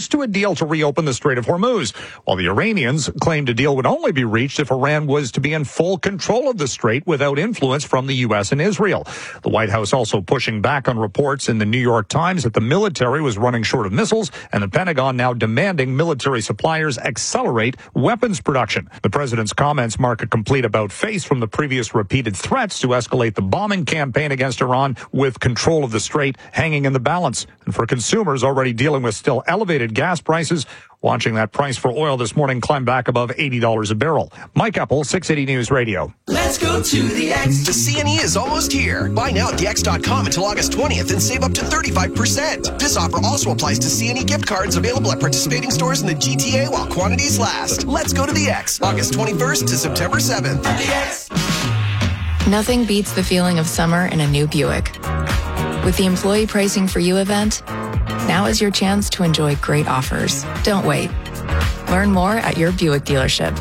close to a deal to reopen the Strait of Hormuz, while the Iranians claimed a deal would only be reached if Iran was to be in full control of the strait without influence from the U.S. and Israel. The White House also pushing back on reports in the New York Times that the military was running short of missiles, and the Pentagon now demanding military suppliers accelerate weapons production. The president's comments mark a complete about-face from the previous repeated threats to escalate the bombing campaign against Iran, with control of the strait hanging in the balance. And for consumers already dealing with still elevated gas prices, watching that price for oil this morning climb back above $80 a barrel. Mike Apple, 680 News Radio. Let's go to the X. The CNE is almost here. Buy now at thex.com until August 20th and save up to 35%. This offer also applies to CNE gift cards available at participating stores in the GTA while quantities last. Let's go to the X. August 21st to September 7th. The X. Nothing beats the feeling of summer in a new Buick. With the Employee Pricing for You event, now is your chance to enjoy great offers. Don't wait. Learn more at your Buick dealership.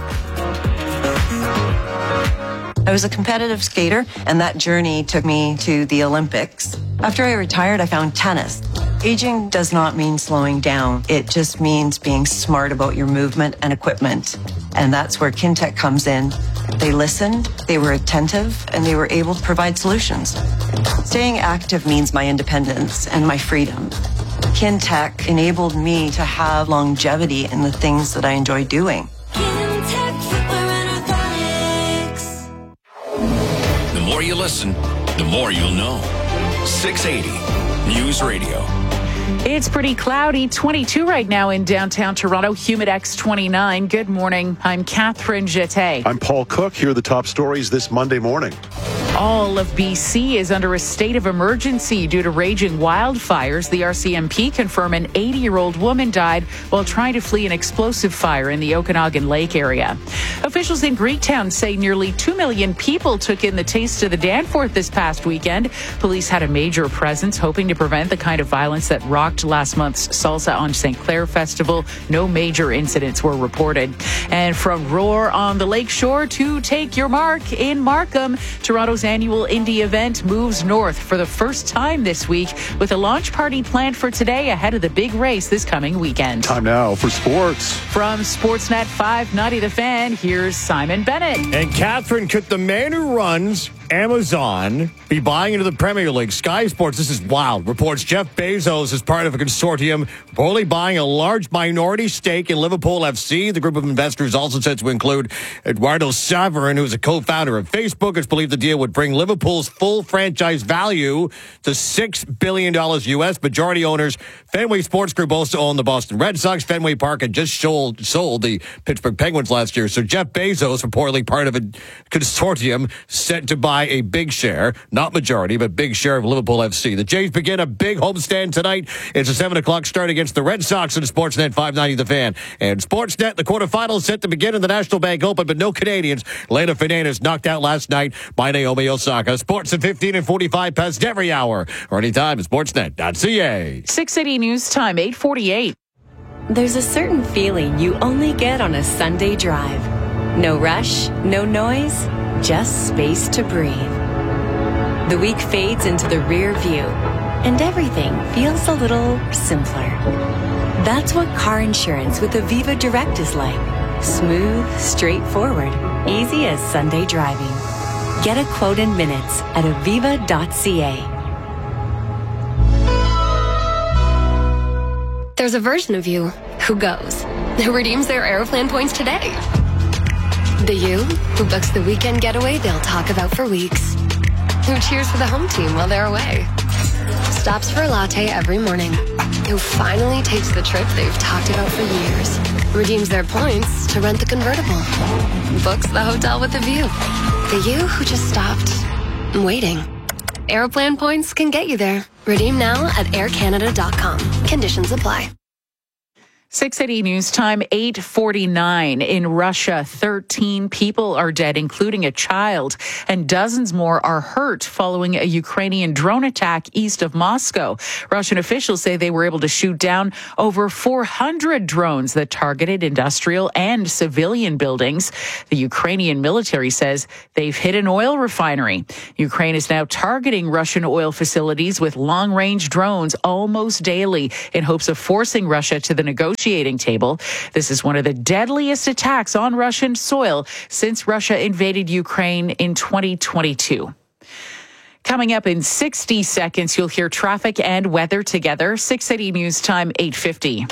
I was a competitive skater, and that journey took me to the Olympics. After I retired, I found tennis. Aging does not mean slowing down. It just means being smart about your movement and equipment. And that's where Kintec comes in. They listened, they were attentive, and they were able to provide solutions. Staying active means my independence and my freedom. Kintec enabled me to have longevity in the things that I enjoy doing. Kintec Footwear and Orthotics. The more you listen, the more you'll know. 680 News Radio. It's pretty cloudy, 22 right now in downtown Toronto, Humidex 29. Good morning. I'm Catherine Jeté. I'm Paul Cook. Here are the top stories this Monday morning. All of BC is under a state of emergency due to raging wildfires. The RCMP confirm an 80-year-old woman died while trying to flee an explosive fire in the Okanagan Lake area. Officials in Greektown say nearly 2 million people took in the Taste of the Danforth this past weekend. Police had a major presence hoping to prevent the kind of violence that rocked last month's Salsa on St. Clair Festival. No major incidents were reported. And from Roar on the Lakeshore to Take Your Mark in Markham, Toronto's annual Indy event moves north for the first time this week, with a launch party planned for today ahead of the big race this coming weekend. Time now for sports. From Sportsnet 590 The Fan, here's Simon Bennett. And Catherine, could the man who runs Amazon be buying into the Premier League? Sky Sports, this is wild, reports Jeff Bezos is part of a consortium reportedly buying a large minority stake in Liverpool FC. The group of investors also said to include Eduardo Saverin, who's a co-founder of Facebook. It's believed the deal would bring Liverpool's full franchise value to $6 billion U.S. Majority owners Fenway Sports Group also own the Boston Red Sox. Fenway Park had just sold the Pittsburgh Penguins last year. So Jeff Bezos, reportedly part of a consortium set to buy a big share, not majority, but big share of Liverpool FC. The Jays begin a big homestand tonight. It's a 7 o'clock start against the Red Sox in Sportsnet 590 The Fan. And Sportsnet, the quarterfinals set to begin in the National Bank Open, but no Canadians. Lena Fernandez knocked out last night by Naomi Osaka. Sports at 15 and 45 past every hour or anytime at sportsnet.ca. 680 News Time, 8:48. There's a certain feeling you only get on a Sunday drive. No rush, no noise, just space to breathe. The week fades into the rear view, and everything feels a little simpler. That's what car insurance with Aviva Direct is like. Smooth, straightforward, easy as Sunday driving. Get a quote in minutes at aviva.ca. There's a version of you who goes, who redeems their Aeroplan points today. The you who books the weekend getaway they'll talk about for weeks. Who cheers for the home team while they're away. Stops for a latte every morning. Who finally takes the trip they've talked about for years. Redeems their points to rent the convertible. Books the hotel with a view. The you who just stopped waiting. Aeroplan points can get you there. Redeem now at aircanada.com. Conditions apply. 680 News Time, 8:49. In Russia, 13 people are dead, including a child, and dozens more are hurt following a Ukrainian drone attack east of Moscow. Russian officials say they were able to shoot down over 400 drones that targeted industrial and civilian buildings. The Ukrainian military says they've hit an oil refinery. Ukraine is now targeting Russian oil facilities with long-range drones almost daily in hopes of forcing Russia to the negotiations negotiating table. This is one of the deadliest attacks on Russian soil since Russia invaded Ukraine in 2022. Coming up in 60 seconds, you'll hear traffic and weather together. 680 News Time, 8:50.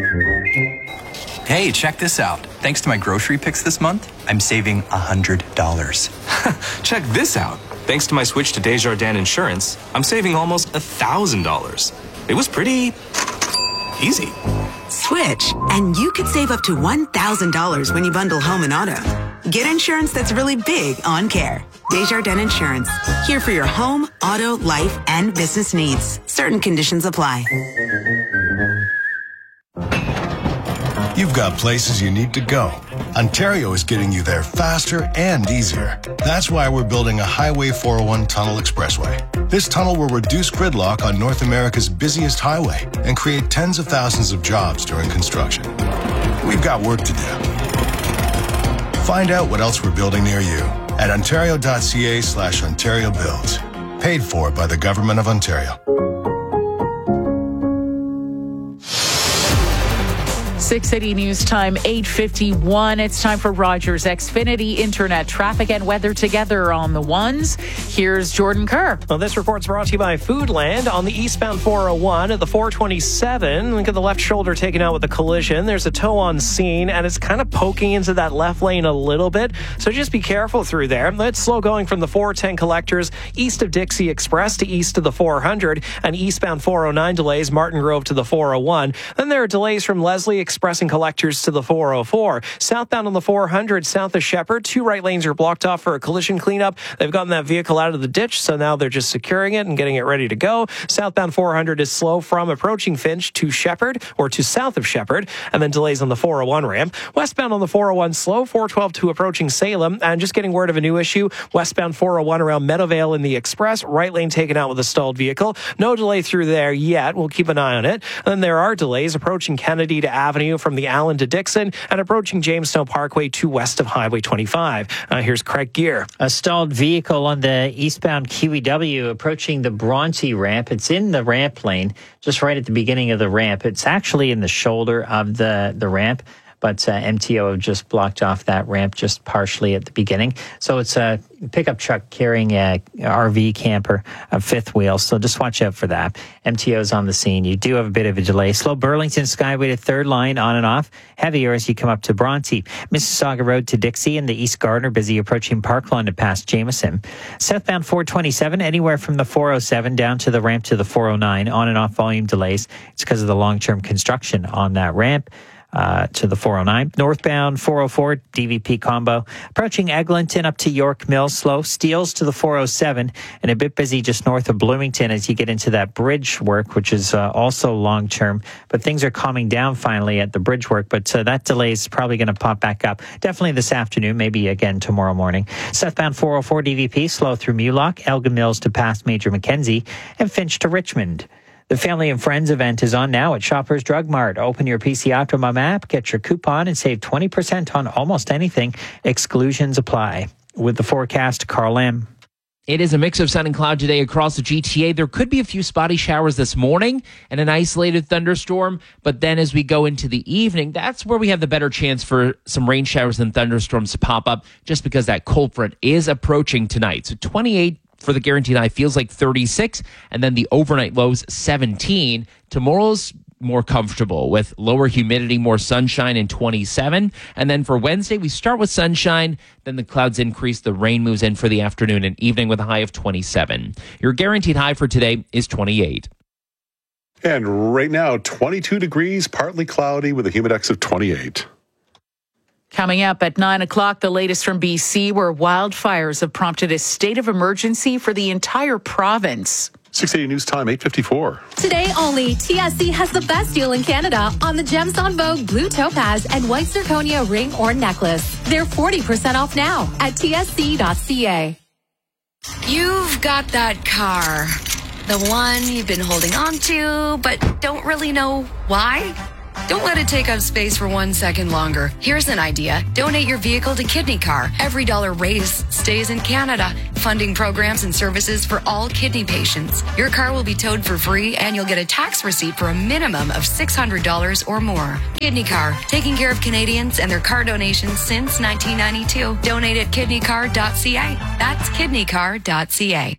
Hey, check this out. Thanks to my grocery picks this month, I'm saving $100. Check this out. Thanks to my switch to Desjardins Insurance, I'm saving almost $1,000. It was pretty easy. Switch, and you could save up to $1,000 when you bundle home and auto. Get insurance that's really big on care. Desjardins Insurance. Here for your home, auto, life, and business needs. Certain conditions apply. You've got places you need to go. Ontario is getting you there faster and easier. That's why we're building a Highway 401 Tunnel Expressway. This tunnel will reduce gridlock on North America's busiest highway and create tens of thousands of jobs during construction. We've got work to do. Find out what else we're building near you at ontario.ca/Ontario Builds. Paid for by the Government of Ontario. 680 News Time, 8:51. It's time for Rogers Xfinity Internet traffic and weather together on the ones. Here's Jordan Kerr. Well, this report's brought to you by Foodland on the eastbound 401 at the 427. Look at the left shoulder taken out with a collision. There's a tow on scene, and it's kind of poking into that left lane a little bit. So just be careful through there. It's slow going from the 410 collectors east of Dixie Express to east of the 400, and eastbound 409 delays Martin Grove to the 401. Then there are delays from Leslie Express and collectors to the 404. Southbound on the 400 south of Shepherd, 2 right lanes are blocked off for a collision cleanup. They've gotten that vehicle out of the ditch, so now they're just securing it and getting it ready to go. Southbound 400 is slow from approaching Finch to Shepherd or to south of Shepherd, and then delays on the 401 ramp. Westbound on the 401 slow, 412 to approaching Salem, and just getting word of a new issue. Westbound 401 around Meadowvale in the Express, right lane taken out with a stalled vehicle. No delay through there yet. We'll keep an eye on it. And then there are delays approaching Kennedy to Avenue from the Allen to Dixon and approaching Jamestown Parkway to west of Highway 25. Here's Craig Gear. A stalled vehicle on the eastbound QEW approaching the Bronte ramp. It's in the ramp lane, just right at the beginning of the ramp. It's actually in the shoulder of the ramp, but MTO have just blocked off that ramp just partially at the beginning. So it's a pickup truck carrying a RV camper, a fifth wheel. So just watch out for that. MTO's on the scene. You do have a bit of a delay. Slow Burlington Skyway to third line on and off. Heavier as you come up to Bronte. Mississauga Road to Dixie and the East Gardner busy approaching Parklawn to past Jameson. Southbound 427 anywhere from the 407 down to the ramp to the 409. On and off volume delays. It's because of the long-term construction on that ramp. To the 409. Northbound 404 DVP combo. Approaching Eglinton up to York Mills slow. Steeles to the 407 and a bit busy just north of Bloomington as you get into that bridge work, which is also long term. But things are calming down finally at the bridge work. But that delay is probably going to pop back up. Definitely this afternoon, maybe again tomorrow morning. Southbound 404 DVP slow through Mulock, Elgin Mills to past Major Mackenzie, and Finch to Richmond. The Family and Friends event is on now at Shoppers Drug Mart. Open your PC Optimum app, get your coupon, and save 20% on almost anything. Exclusions apply. With the forecast, Carl M. It is a mix of sun and cloud today across the GTA. There could be a few spotty showers this morning and an isolated thunderstorm. But then as we go into the evening, that's where we have the better chance for some rain showers and thunderstorms to pop up just because that cold front is approaching tonight. So 28 for the guaranteed high feels like 36, and then the overnight lows 17. Tomorrow's more comfortable with lower humidity, more sunshine, and 27. And then for Wednesday, we start with sunshine, then the clouds increase, the rain moves in for the afternoon and evening with a high of 27. Your guaranteed high for today is 28. And right now, 22 degrees, partly cloudy with a humidex of 28. Coming up at 9 o'clock, the latest from BC, where wildfires have prompted a state of emergency for the entire province. 680 News Time, 8:54. Today only, TSC has the best deal in Canada on the Gems on Vogue Blue Topaz and White Zirconia ring or necklace. They're 40% off now at tsc.ca. You've got that car. The one you've been holding on to, but don't really know why. Don't let it take up space for 1 second longer. Here's an idea. Donate your vehicle to Kidney Car. Every dollar raised stays in Canada, funding programs and services for all kidney patients. Your car will be towed for free, and you'll get a tax receipt for a minimum of $600 or more. Kidney Car, taking care of Canadians and their car donations since 1992. Donate at kidneycar.ca. That's kidneycar.ca.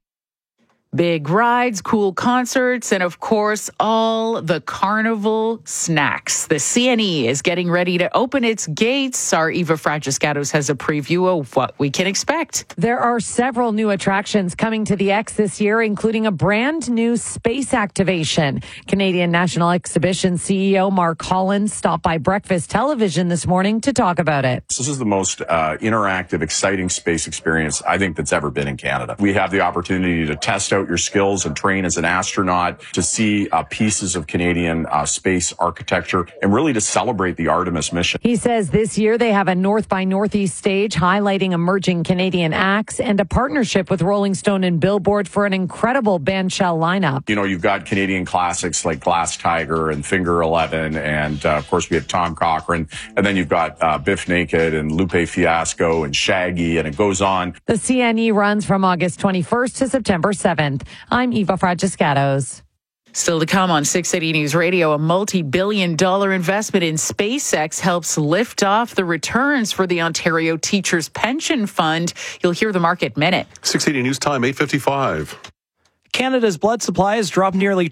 Big rides, cool concerts, and of course, all the carnival snacks. The CNE is getting ready to open its gates. Our Eva Fragiscatos has a preview of what we can expect. There are several new attractions coming to the X this year, including a brand new space activation. Canadian National Exhibition CEO Mark Collins stopped by Breakfast Television this morning to talk about it. This is the most interactive, exciting space experience I think that's ever been in Canada. We have the opportunity to test out your skills and train as an astronaut, to see pieces of Canadian space architecture, and really to celebrate the Artemis mission. He says this year they have a North by Northeast stage highlighting emerging Canadian acts and a partnership with Rolling Stone and Billboard for an incredible bandshell lineup. You know, you've got Canadian classics like Glass Tiger and Finger 11, and of course we have Tom Cochrane, and then you've got Biff Naked and Lupe Fiasco and Shaggy, and it goes on. The CNE runs from August 21st to September 7th. I'm Eva Fragiscatos. Still to come on 680 News Radio, a multi-billion-dollar investment in SpaceX helps lift off the returns for the Ontario Teachers' Pension Fund. You'll hear the Market Minute. 680 News Time, 8:55. Canada's blood supply has dropped nearly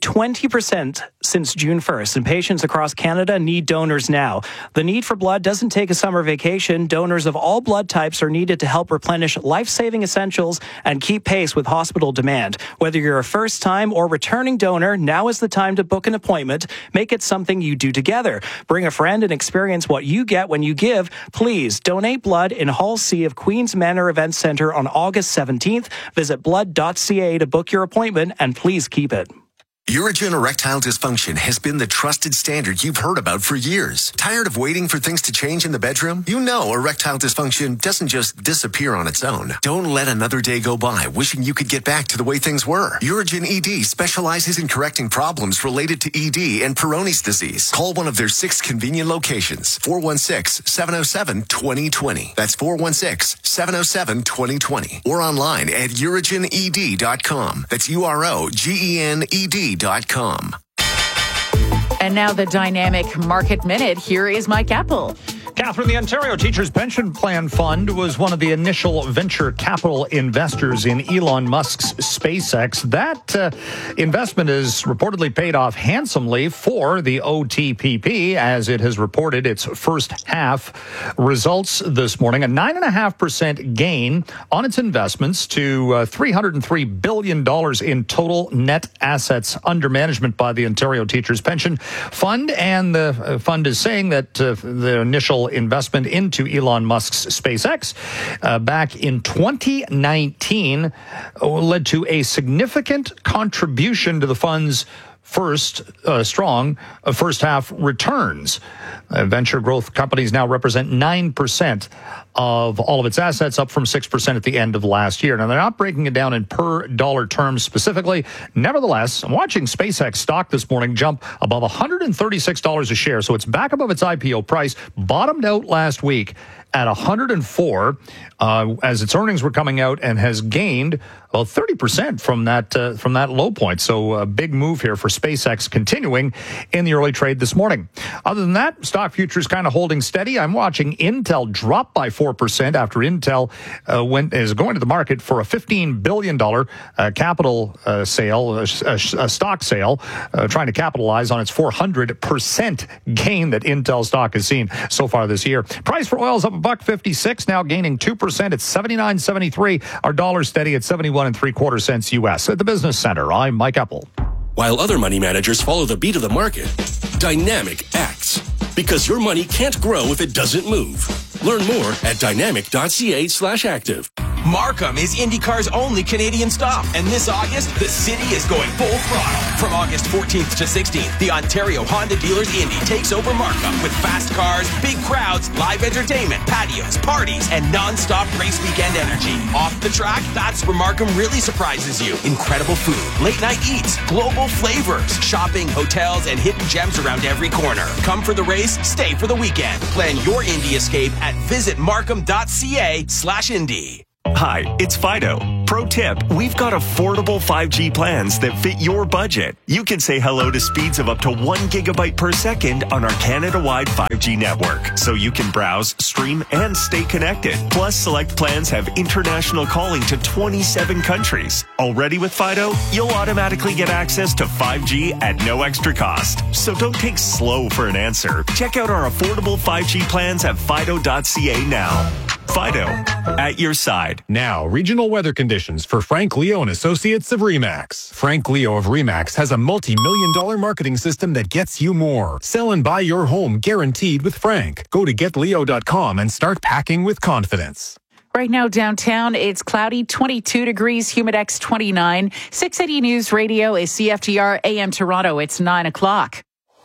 20% since June 1st, and patients across Canada need donors now. The need for blood doesn't take a summer vacation. Donors of all blood types are needed to help replenish life-saving essentials and keep pace with hospital demand. Whether you're a first-time or returning donor, now is the time to book an appointment. Make it something you do together. Bring a friend and experience what you get when you give. Please donate blood in Hall C of Queen's Manor Event Centre on August 17th. Visit blood.ca to book your appointment, and please keep it. Urigen erectile dysfunction has been the trusted standard you've heard about for years. Tired of waiting for things to change in the bedroom? You know erectile dysfunction doesn't just disappear on its own. Don't let another day go by wishing you could get back to the way things were. Urigen ED specializes in correcting problems related to ED and Peyronie's disease. Call one of their 6 convenient locations. 416-707-2020. That's 416-707-2020. Or online at urigened.com. That's UROGENED.com. And now the Dynamic Market Minute. Here is Mike Apple. Catherine, the Ontario Teachers' Pension Plan Fund was one of the initial venture capital investors in Elon Musk's SpaceX. That investment is reportedly paid off handsomely for the OTPP, as it has reported its first half results this morning. A 9.5% gain on its investments to $303 billion in total net assets under management by the Ontario Teachers' Pension Fund. And the fund is saying that the initial investment into Elon Musk's SpaceX back in 2019 led to a significant contribution to the fund's strong first half returns. Venture growth companies now represent 9% of all of its assets, up from 6% at the end of last year. Now, they're not breaking it down in per dollar terms specifically. Nevertheless, I'm watching SpaceX stock this morning jump above $136 a share. So it's back above its IPO price, bottomed out last week at 104 as its earnings were coming out, and has gained about 30% from that low point. So a big move here for SpaceX, continuing in the early trade this morning. Other than that, stock futures kind of holding steady. I'm watching Intel drop by 4% after Intel is going to the market for a $15 billion capital sale, a stock sale, trying to capitalize on its 400% gain that Intel stock has seen so far this year. Price for oil is up $1.56, now gaining 2%. It's $79.73. Our dollar steady at 71 3/4 cents U.S. At the Business Center, I'm Mike Apple. While other money managers follow the beat of the market, Dynamic acts. Because your money can't grow if it doesn't move. Learn more at dynamic.ca/active. Markham is IndyCar's only Canadian stop. And this August, the city is going full throttle. From August 14th to 16th, the Ontario Honda Dealers Indy takes over Markham with fast cars, big crowds, live entertainment, patios, parties, and non-stop race weekend energy. Off the track, that's where Markham really surprises you. Incredible food, late night eats, global flavors, shopping, hotels, and hidden gems around every corner. Come for the race, stay for the weekend. Plan your Indy escape at visitmarkham.ca/Indy. Hi, it's Fido. Pro tip, we've got affordable 5G plans that fit your budget. You can say hello to speeds of up to 1 gigabyte per second on our Canada-wide 5G network, so you can browse, stream, and stay connected. Plus, select plans have international calling to 27 countries. Already with Fido, you'll automatically get access to 5G at no extra cost. So don't take slow for an answer. Check out our affordable 5G plans at fido.ca now. Fido, at your side. Now, regional weather conditions for Frank Leo and Associates of RE/MAX. Frank Leo of RE/MAX has a multi-million-dollar marketing system that gets you more. Sell and buy your home guaranteed with Frank. Go to getleo.com and start packing with confidence. Right now, downtown, it's cloudy, 22 degrees, Humidex 29. 680 News Radio is CFTR AM Toronto. It's 9 o'clock.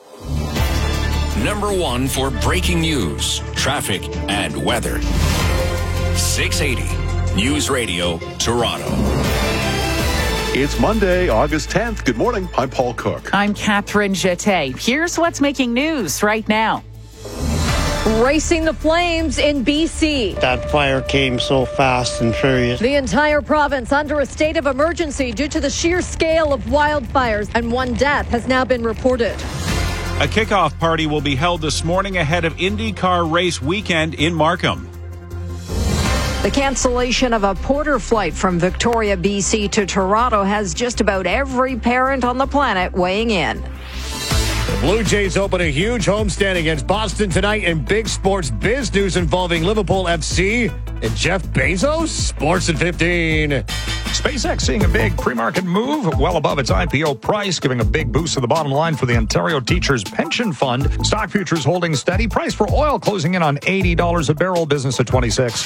Number one for breaking news, traffic, and weather. 680 News Radio, Toronto. It's Monday, August 10th. Good morning. I'm Paul Cook. I'm Catherine Jeté. Here's what's making news right now. Racing the flames in BC. That fire came so fast and furious. The entire province under a state of emergency due to the sheer scale of wildfires, and one death has now been reported. A kickoff party will be held this morning ahead of IndyCar race weekend in Markham. The cancellation of a Porter flight from Victoria, BC to Toronto has just about every parent on the planet weighing in. The Blue Jays open a huge homestand against Boston tonight in big sports biz news involving Liverpool FC and Jeff Bezos. Sports at 15. SpaceX seeing a big pre-market move well above its IPO price, giving a big boost to the bottom line for the Ontario Teachers Pension Fund. Stock futures holding steady. Price for oil closing in on $80 a barrel. Business at 26.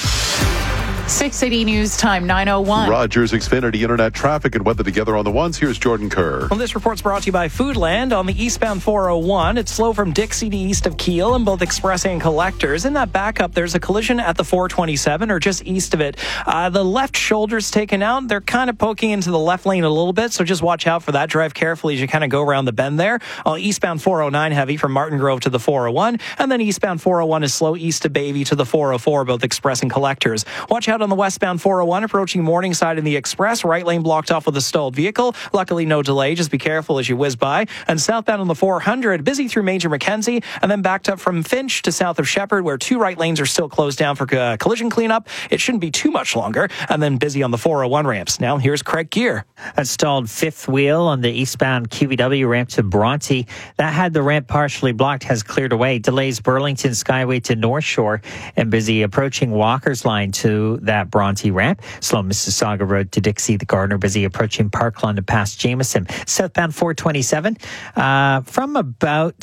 680 News Time, 9:01. Rogers Xfinity Internet traffic and weather together on the ones. Here's Jordan Kerr. Well, this report's brought to you by Foodland on the eastbound 401. It's slow from Dixie to east of Kiel in both express and collectors. In that backup, there's a collision at the 427 or just east of it. The left shoulder's taken out. They're kind of poking into the left lane a little bit, so just watch out for that. Drive carefully as you kind of go around the bend there. Eastbound 409 heavy from Martin Grove to the 401, and then eastbound 401 is slow east of Bayview to the 404, both express and collectors. Watch out on the westbound 401 approaching Morningside in the express. Right lane blocked off with a stalled vehicle. Luckily, no delay. Just be careful as you whiz by. And southbound on the 400, busy through Major Mackenzie, and then backed up from Finch to south of Shepherd, where two right lanes are still closed down for collision cleanup. It shouldn't be too much longer. And then busy on the 401 ramps. Now, here's Craig Gear. A stalled fifth wheel on the eastbound QEW ramp to Bronte. That had the ramp partially blocked, has cleared away. Delays Burlington Skyway to North Shore, and busy approaching Walker's Line to that Bronte ramp. Slow Mississauga Road to Dixie. The Gardner busy approaching Park London past Jameson. Southbound 427 from about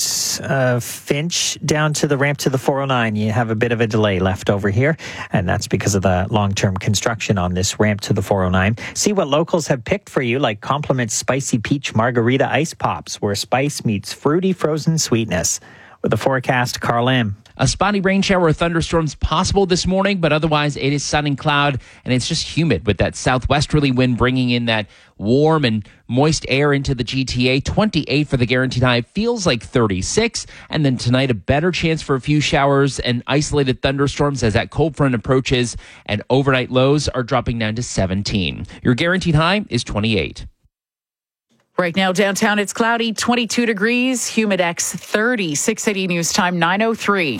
Finch down to the ramp to the 409. You have a bit of a delay left over here, and that's because of the long-term construction on this ramp to the 409. See what locals have picked for you, like Compliments Spicy Peach Margarita Ice Pops, where spice meets fruity frozen sweetness. With the forecast, Carl M. A spotty rain shower or thunderstorms possible this morning, but otherwise it is sun and cloud, and it's just humid with that southwesterly wind bringing in that warm and moist air into the GTA. 28 for the guaranteed high, feels like 36. And then tonight, a better chance for a few showers and isolated thunderstorms as that cold front approaches, and overnight lows are dropping down to 17. Your guaranteed high is 28. Right now, downtown, it's cloudy, 22 degrees, Humidex 30. 680 News Time, 9:03.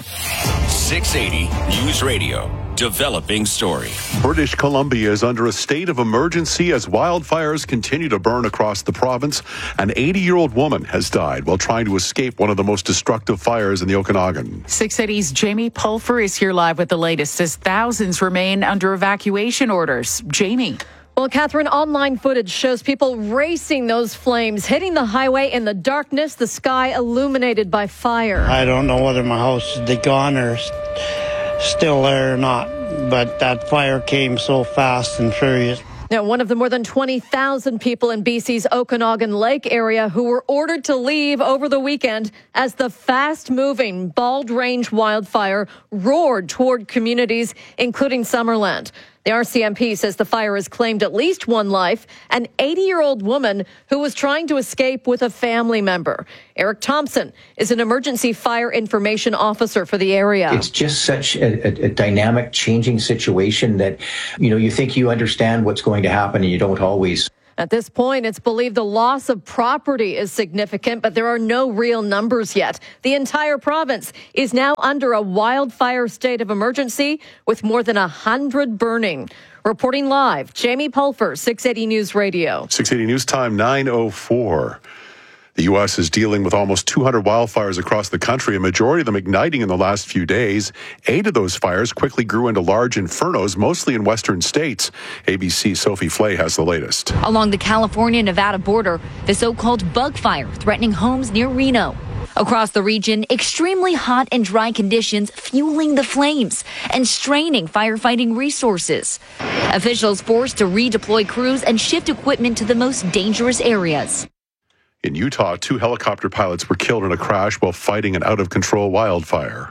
680 News Radio. Developing story. British Columbia is under a state of emergency as wildfires continue to burn across the province. An 80-year-old woman has died while trying to escape one of the most destructive fires in the Okanagan. 680's Jamie Pulfer is here live with the latest as thousands remain under evacuation orders. Jamie. Well, Catherine, online footage shows people racing those flames, hitting the highway in the darkness, the sky illuminated by fire. I don't know whether my house is gone or still there or not. but that fire came so fast and furious. Now, one of the more than 20,000 people in BC's Okanagan Lake area who were ordered to leave over the weekend as the fast-moving Bald Range wildfire roared toward communities, including Summerland. The RCMP says the fire has claimed at least one life, an 80-year-old woman who was trying to escape with a family member. Eric Thompson is an emergency fire information officer for the area. It's just such a dynamic, changing situation that, you think you understand what's going to happen and you don't always. At this point, it's believed the loss of property is significant, but there are no real numbers yet. The entire province is now under a wildfire state of emergency with more than 100 burning. Reporting live, Jamie Pulfer, 680 News Radio. 680 News Time, 9:04. The U.S. is dealing with almost 200 wildfires across the country, a majority of them igniting in the last few days. 8 of those fires quickly grew into large infernos, mostly in western states. ABC's Sophie Flay has the latest. Along the California-Nevada border, the so-called bug fire threatening homes near Reno. Across the region, extremely hot and dry conditions fueling the flames and straining firefighting resources. Officials forced to redeploy crews and shift equipment to the most dangerous areas. In Utah, 2 helicopter pilots were killed in a crash while fighting an out-of-control wildfire.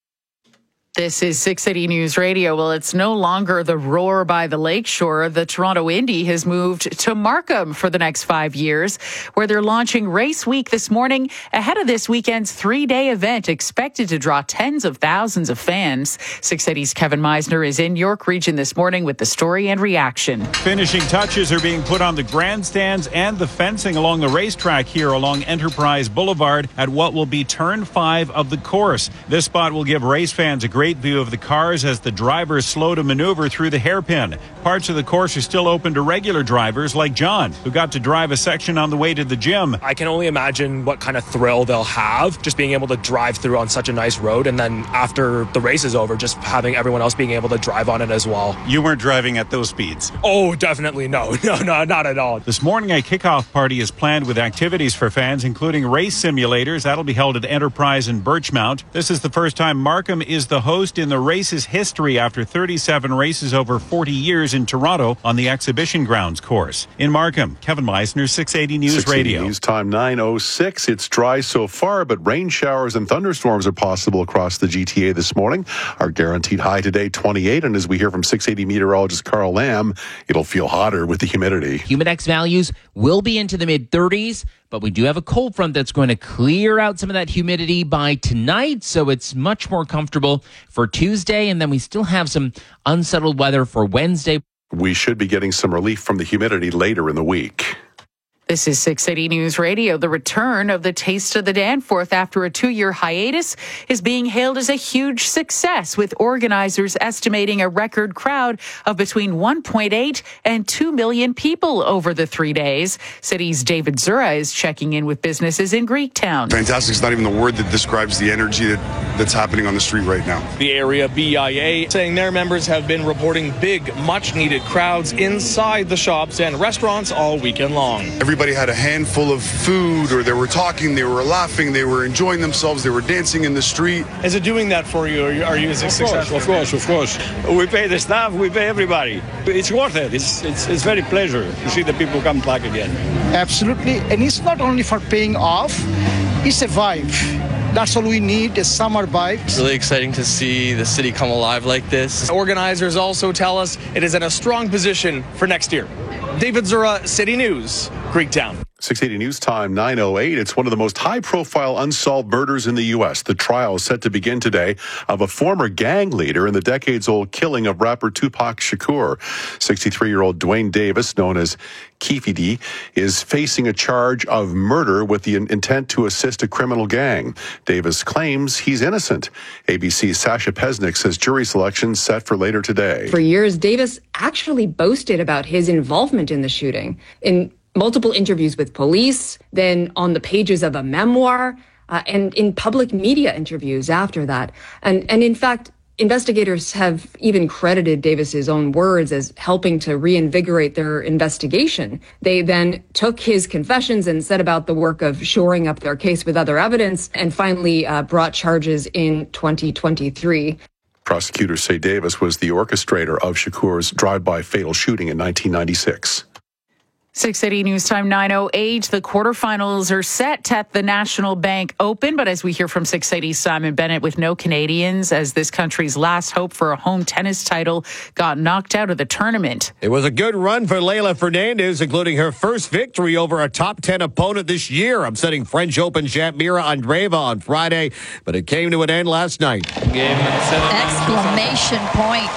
This is 680 News Radio. Well, it's no longer the Roar by the Lakeshore. The Toronto Indy has moved to Markham for the next 5 years, where they're launching Race Week this morning ahead of this weekend's 3-day event expected to draw tens of thousands of fans. 680's Kevin Meisner is in York Region this morning with the story and reaction. Finishing touches are being put on the grandstands and the fencing along the racetrack here along Enterprise Boulevard at what will be turn 5 of the course. This spot will give race fans a great view of the cars as the drivers slow to maneuver through the hairpin. Parts of the course are still open to regular drivers like John, who got to drive a section on the way to the gym. I can only imagine what kind of thrill they'll have just being able to drive through on such a nice road, and then after the race is over, just having everyone else being able to drive on it as well. You weren't driving at those speeds? Oh, definitely no, not at all. This morning, a kickoff party is planned with activities for fans, including race simulators. That'll be held at Enterprise in Birchmount. This is the first time Markham is the host in the race's history after 37 races over 40 years in Toronto on the exhibition grounds course. In Markham, Kevin Meisner, 680 News 680 Radio. News Time, 9:06. It's dry so far, but rain showers and thunderstorms are possible across the GTA this morning. Our guaranteed high today, 28. And as we hear from 680 meteorologist Carl Lamb, it'll feel hotter with the humidity. Humidex values will be into the mid-30s, but we do have a cold front that's going to clear out some of that humidity by tonight, so it's much more comfortable for Tuesday, and then we still have some unsettled weather for Wednesday. We should be getting some relief from the humidity later in the week. This is 680 News Radio. The return of the Taste of the Danforth after a 2-year hiatus is being hailed as a huge success, with organizers estimating a record crowd of between 1.8 and 2 million people over the 3 days. City's David Zura is checking in with businesses in Greektown. Fantastic is not even the word that describes the energy that's happening on the street right now. The area BIA saying their members have been reporting big, much-needed crowds inside the shops and restaurants all weekend long. Everybody had a handful of food, or they were talking, they were laughing, they were enjoying themselves, they were dancing in the street. Is it doing that for you? Are you successful? Of course. We pay the staff, we pay everybody. It's worth it. It's very pleasure to see the people come back again. Absolutely. And it's not only for paying off, it's a vibe. That's all we need, is summer vibe. It's really exciting to see the city come alive like this. Organizers also tell us it is in a strong position for next year. David Zura, City News, Greektown. 680 News Time, 9:08. It's one of the most high-profile unsolved murders in the U.S. The trial is set to begin today of a former gang leader in the decades-old killing of rapper Tupac Shakur. 63-year-old Dwayne Davis, known as Keefe D, is facing a charge of murder with the intent to assist a criminal gang. Davis claims he's innocent. ABC's Sasha Pesnick says jury selection set for later today. For years, Davis actually boasted about his involvement in the shooting. In multiple interviews with police, then on the pages of a memoir, and in public media interviews after that. And in fact, investigators have even credited Davis's own words as helping to reinvigorate their investigation. They then took his confessions and set about the work of shoring up their case with other evidence, and finally brought charges in 2023. Prosecutors say Davis was the orchestrator of Shakur's drive-by fatal shooting in 1996. 680 News Time 9:08. The quarterfinals are set at the National Bank Open, but as we hear from 680 Simon Bennett, with no Canadians, as this country's last hope for a home tennis title got knocked out of the tournament. It was a good run for Leylah Fernandez, including her first victory over a top 10 opponent this year, upsetting French Open champ Mira Andreeva on Friday, but it came to an end last night. Exclamation point.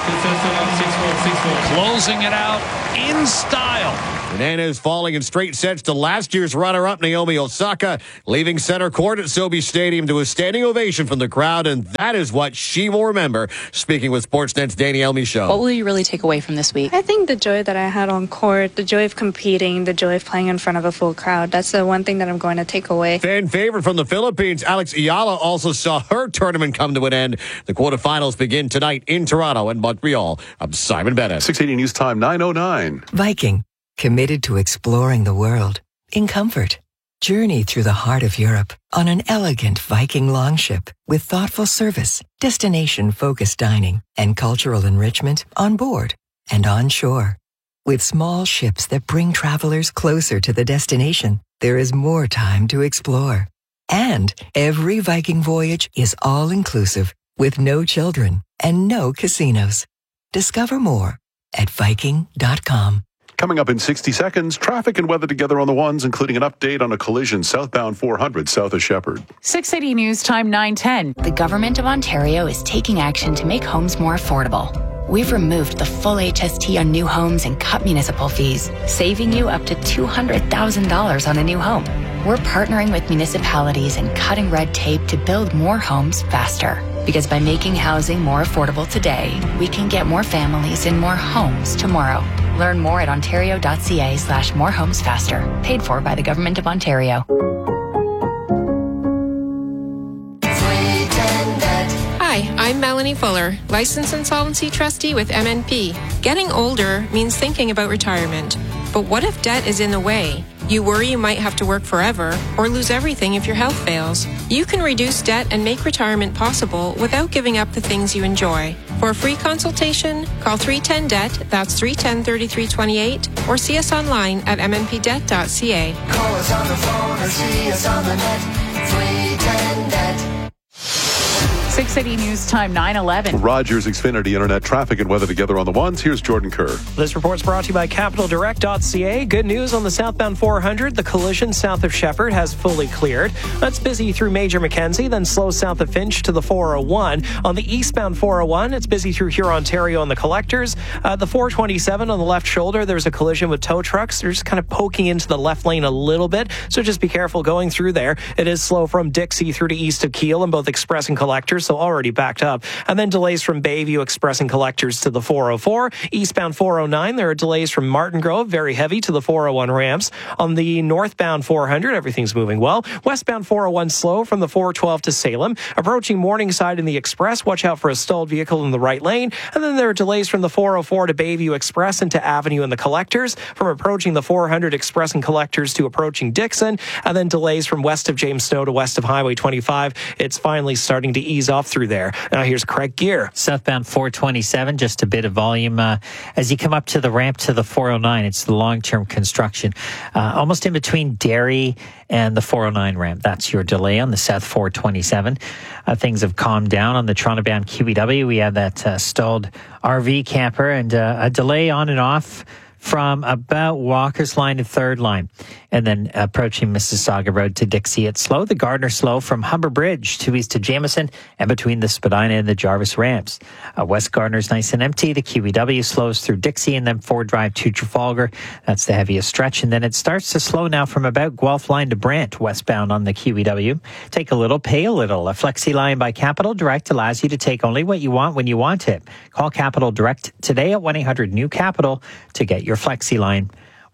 Closing it out in style. Fernandez falling in straight sets to last year's runner-up Naomi Osaka, leaving center court at SoBi Stadium to a standing ovation from the crowd, and that is what she will remember. Speaking with Sportsnet's Danielle Michaud. What will you really take away from this week? I think the joy that I had on court, the joy of competing, the joy of playing in front of a full crowd. That's the one thing that I'm going to take away. Fan favorite from the Philippines, Alex Ayala, also saw her tournament come to an end. The quarterfinals begin tonight in Toronto and Montreal. I'm Simon Bennett. 680 News Time 9:09. Viking, committed to exploring the world in comfort. Journey through the heart of Europe on an elegant Viking longship with thoughtful service, destination-focused dining, and cultural enrichment on board and on shore. With small ships that bring travelers closer to the destination, there is more time to explore. And every Viking voyage is all-inclusive with no children and no casinos. Discover more at Viking.com. Coming up in 60 seconds, traffic and weather together on the ones, including an update on a collision southbound 400 south of Shepherd. 680 News Time 9:10. The Government of Ontario is taking action to make homes more affordable. We've removed the full HST on new homes and cut municipal fees, saving you up to $200,000 on a new home. We're partnering with municipalities and cutting red tape to build more homes faster. Because by making housing more affordable today, we can get more families in more homes tomorrow. Learn more at ontario.ca/morehomesfaster. Paid for by the Government of Ontario. Hi, I'm Melanie Fuller, Licensed Insolvency Trustee with MNP. Getting older means thinking about retirement. But what if debt is in the way? You worry you might have to work forever or lose everything if your health fails. You can reduce debt and make retirement possible without giving up the things you enjoy. For a free consultation, call 310-DEBT, that's 310-3328, or see us online at mnpdebt.ca. Call us on the phone or see us on the net, 310-DEBT. 680 News Time 9:11. Rogers Xfinity Internet traffic and weather together on the ones. Here's Jordan Kerr. This report's brought to you by CapitalDirect.ca. Good news on the southbound 400. The collision south of Shepherd has fully cleared. That's busy through Major Mackenzie, then slow south of Finch to the 401. On the eastbound 401, it's busy through Huron-Ontario and the collectors. The 427 on the left shoulder, there's a collision with tow trucks. They're just kind of poking into the left lane a little bit, so just be careful going through there. It is slow from Dixie through to east of Kiel in both express and collectors, so already backed up. And then delays from Bayview Express and collectors to the 404. Eastbound 409, there are delays from Martin Grove, very heavy, to the 401 ramps. On the northbound 400, everything's moving well. Westbound 401 slow from the 412 to Salem. Approaching Morningside in the express, watch out for a stalled vehicle in the right lane. And then there are delays from the 404 to Bayview Express into Avenue and the collectors, from approaching the 400 express and collectors to approaching Dixon. And then delays from west of James Snow to west of Highway 25. It's finally starting to ease off through there. Now here's Craig Gear. Southbound 427, just a bit of volume. As you come up to the ramp to the 409, it's the long-term construction. Almost in between Derry and the 409 ramp. That's your delay on the South 427. Things have calmed down on the Toronto-bound QEW. We had that stalled RV camper and a delay on and off from about Walker's Line to Third Line, and then approaching Mississauga Road to Dixie. It's slow. The Gardner slow from Humber Bridge to east to Jameson and between the Spadina and the Jarvis ramps. West Gardner's nice and empty. The QEW slows through Dixie and then Ford Drive to Trafalgar. That's the heaviest stretch. And then it starts to slow now from about Guelph Line to Brant, westbound on the QEW. Take a little, pay a little. A Flexi Line by Capital Direct allows you to take only what you want when you want it. Call Capital Direct today at 1-800-NEW-CAPITAL to get your Flexi Line.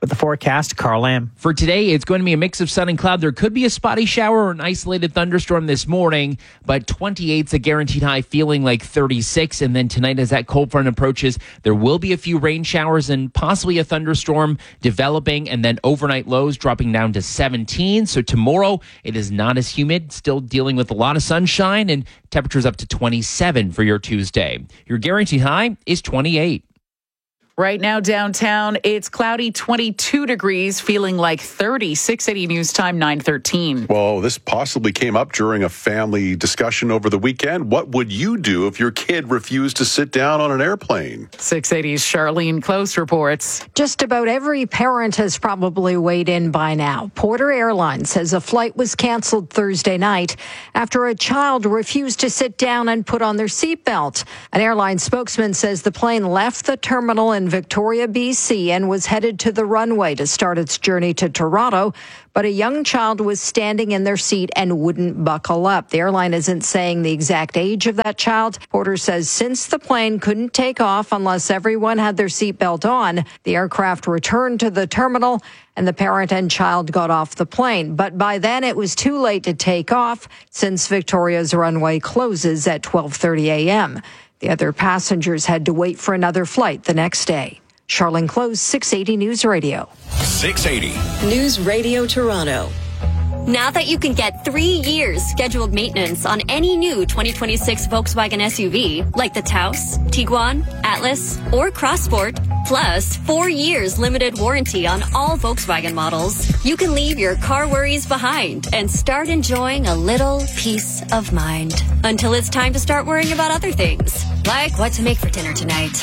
With the forecast, Carl Lamb. For today, it's going to be a mix of sun and cloud. There could be a spotty shower or an isolated thunderstorm this morning, but 28's a guaranteed high, feeling like 36. And then tonight, as that cold front approaches, there will be a few rain showers and possibly a thunderstorm developing, and then overnight lows dropping down to 17. So tomorrow, it is not as humid, still dealing with a lot of sunshine, and temperatures up to 27 for your Tuesday. Your guaranteed high is 28. Right now downtown, it's cloudy, 22 degrees, feeling like 30. 680 News Time, 9:13. Well, this possibly came up during a family discussion over the weekend. What would you do if your kid refused to sit down on an airplane? 680's Charlene Close reports. Just about every parent has probably weighed in by now. Porter Airlines says a flight was canceled Thursday night after a child refused to sit down and put on their seatbelt. An airline spokesman says the plane left the terminal in Victoria, BC, and was headed to the runway to start its journey to Toronto, but a young child was standing in their seat and wouldn't buckle up. The airline isn't saying the exact age of that child. Porter says since the plane couldn't take off unless everyone had their seatbelt on, the aircraft returned to the terminal and the parent and child got off the plane. But by then it was too late to take off since Victoria's runway closes at 12:30 a.m. The other passengers had to wait for another flight the next day. Charlene Close, 680 News Radio. 680 News Radio Toronto. Now that you can get 3 years scheduled maintenance on any new 2026 Volkswagen SUV, like the Taos, Tiguan, Atlas, or Crossport, plus 4 years limited warranty on all Volkswagen models, you can leave your car worries behind and start enjoying a little peace of mind. Until it's time to start worrying about other things, like what to make for dinner tonight.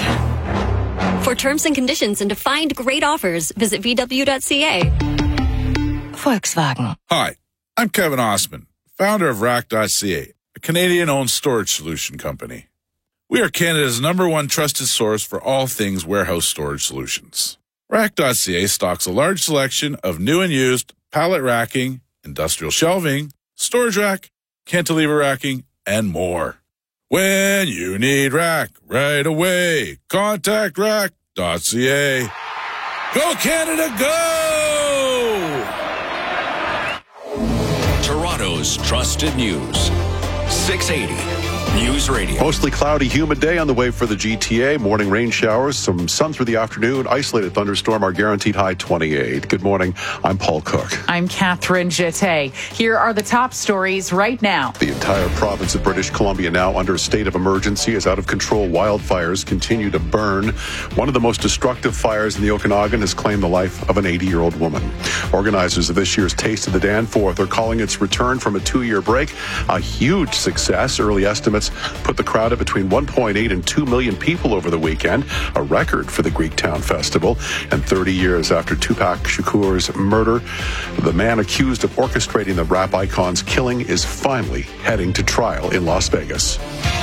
For terms and conditions and to find great offers, visit VW.ca. Volkswagen. Hi, I'm Kevin Osman, founder of Rack.ca, a Canadian-owned storage solution company. We are Canada's #1 trusted source for all things warehouse storage solutions. Rack.ca stocks a large selection of new and used pallet racking, industrial shelving, storage rack, cantilever racking, and more. When you need rack right away, contact Rack.ca. Go Canada, go! Toronto's trusted news. 680 News Radio. Mostly cloudy, humid day on the way for the GTA. Morning rain showers, some sun through the afternoon, isolated thunderstorm, our guaranteed high 28. Good morning. I'm Paul Cook. I'm Catherine Jeté. Here are the top stories right now. The entire province of British Columbia now under a state of emergency as out-of-control wildfires continue to burn. One of the most destructive fires in the Okanagan has claimed the life of an 80-year-old woman. Organizers of this year's Taste of the Danforth are calling its return from a 2-year break a huge success. Early estimates put the crowd at between 1.8 and 2 million people over the weekend, a record for the Greektown Festival. And 30 years after Tupac Shakur's murder, the man accused of orchestrating the rap icon's killing is finally heading to trial in Las Vegas.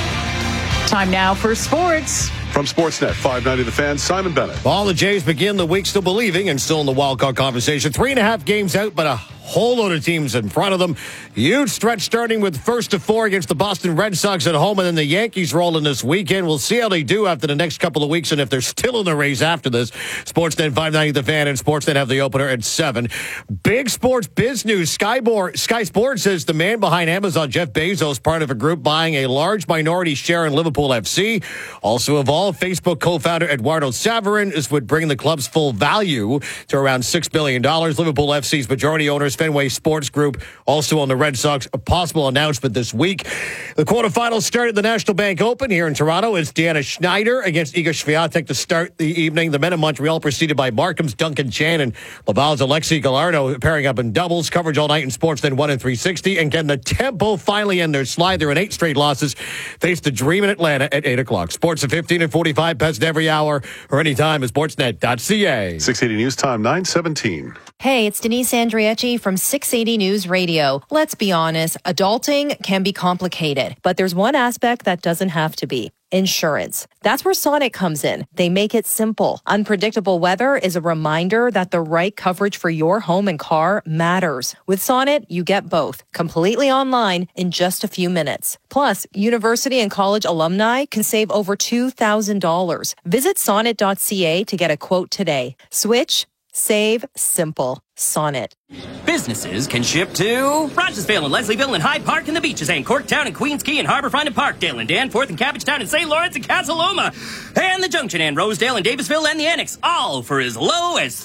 Time now for sports. From Sportsnet 590 The Fan, Simon Bennett. All the Jays begin the week still believing and still in the wild card conversation. 3.5 games out, but a whole load of teams in front of them. Huge stretch starting with first to 4 against the Boston Red Sox at home, and then the Yankees rolling this weekend. We'll see how they do after the next couple of weeks and if they're still in the race after this. Sportsnet 590 The Fan and Sportsnet have the opener at 7. Big sports biz news. Sky Sports says the man behind Amazon, Jeff Bezos, part of a group buying a large minority share in Liverpool FC. Also involved, Facebook co-founder Eduardo Saverin would bring the club's full value to around $6 billion. Liverpool FC's majority owners, Fenway Sports Group, also on the Red Sox. A possible announcement this week. The quarterfinals start at the National Bank Open here in Toronto. It's Deanna Schneider against Iga Swiatek to start the evening. The men in Montreal preceded by Markham's Duncan Chan and Laval's Alexei Gallardo pairing up in doubles. Coverage all night in Sportsnet 1 and 360. And can the Tempo finally end their slide? They're in 8 straight losses. Face the Dream in Atlanta at 8 o'clock. Sports at 15 and 45. Best every hour or anytime at sportsnet.ca. 680 News Time, 9:17. Hey, it's Denise Andriecci from 680 News Radio. Let's be honest, adulting can be complicated, but there's one aspect that doesn't have to be. Insurance. That's where Sonnet comes in. They make it simple. Unpredictable weather is a reminder that the right coverage for your home and car matters. With Sonnet, you get both, completely online in just a few minutes. Plus, university and college alumni can save over $2,000. Visit sonnet.ca to get a quote today. Switch, Save simple. Sonnet. Businesses can ship to Rochesville and Leslieville and Hyde Park and the beaches and Corktown and Queens Quay and Harbourfront and Parkdale and Danforth and Cabbagetown and St. Lawrence and Casaloma and the Junction and Rosedale and Davisville and the Annex, all for as low as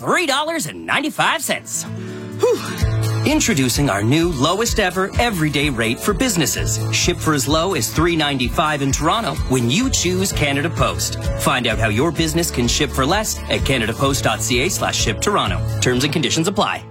$3.95. Whew. Introducing our new lowest ever everyday rate for businesses. Ship for as low as $3.95 in Toronto when you choose Canada Post. Find out how your business can ship for less at canadapost.ca/ship Toronto. Terms and conditions apply.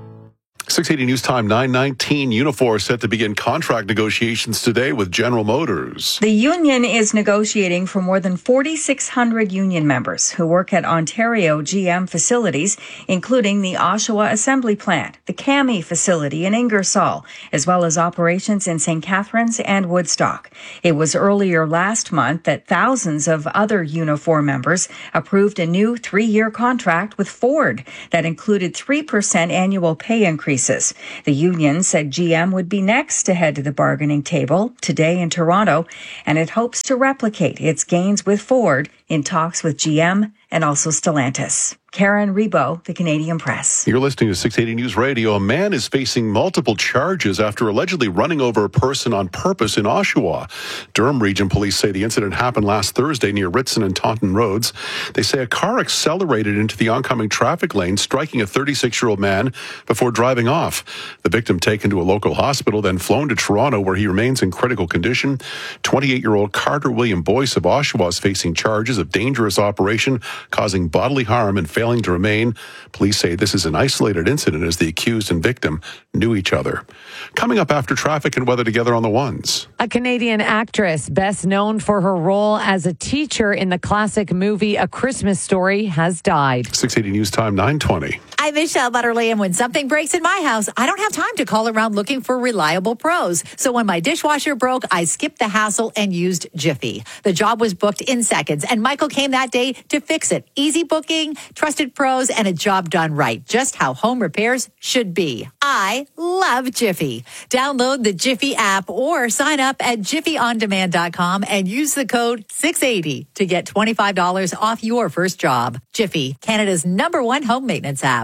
680 News Time, 9:19. Unifor set to begin contract negotiations today with General Motors. The union is negotiating for more than 4,600 union members who work at Ontario GM facilities, including the Oshawa Assembly Plant, the CAMI facility in Ingersoll, as well as operations in St. Catharines and Woodstock. It was earlier last month that thousands of other Unifor members approved a new 3-year contract with Ford that included 3% annual pay increases. The union said GM would be next to head to the bargaining table today in Toronto, and it hopes to replicate its gains with Ford in talks with GM and also Stellantis. Karen Rebo, The Canadian Press. You're listening to 680 News Radio. A man is facing multiple charges after allegedly running over a person on purpose in Oshawa. Durham Region Police say the incident happened last Thursday near Ritson and Taunton Roads. They say a car accelerated into the oncoming traffic lane, striking a 36-year-old man before driving off. The victim taken to a local hospital, then flown to Toronto, where he remains in critical condition. 28-year-old Carter William Boyce of Oshawa is facing charges of dangerous operation, causing bodily harm and failing to remain. Police say this is an isolated incident as the accused and victim knew each other. Coming up after traffic and weather together on the ones. A Canadian actress best known for her role as a teacher in the classic movie A Christmas Story has died. 680 News Time, 9:20. I'm Michelle Butterly, and when something breaks in my house, I don't have time to call around looking for reliable pros. So when my dishwasher broke, I skipped the hassle and used Jiffy. The job was booked in seconds, and Michael came that day to fix it. Easy booking, trusted pros, and a job done right. Just how home repairs should be. I love Jiffy. Download the Jiffy app or sign up at jiffyondemand.com and use the code 680 to get $25 off your first job. Jiffy, Canada's #1 home maintenance app.